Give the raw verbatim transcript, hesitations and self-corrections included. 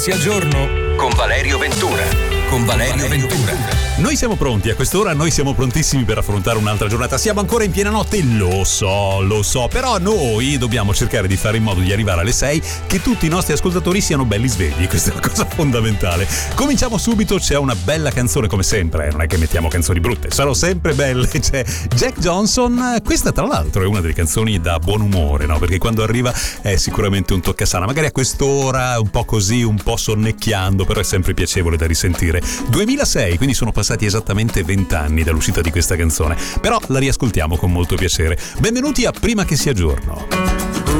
Sia giorno con Valerio Ventura. Con Valerio Ventura. Noi siamo pronti a quest'ora, noi siamo prontissimi per affrontare un'altra giornata. Siamo ancora in piena notte, lo so, lo so, però noi dobbiamo cercare di fare in modo di arrivare alle sei che tutti i nostri ascoltatori siano belli svegli. Questa è una cosa fondamentale. Cominciamo subito, c'è una bella canzone come sempre, non è che mettiamo canzoni brutte, sono sempre belle. C'è Jack Johnson, questa tra l'altro è una delle canzoni da buon umore, no? Perché quando arriva è sicuramente un toccasana, magari a quest'ora un po' così, un po' sonnecchiando, però è sempre piacevole da risentire. duemilasei, quindi sono passati esattamente vent'anni dall'uscita di questa canzone, però la riascoltiamo con molto piacere. Benvenuti a Prima che sia giorno.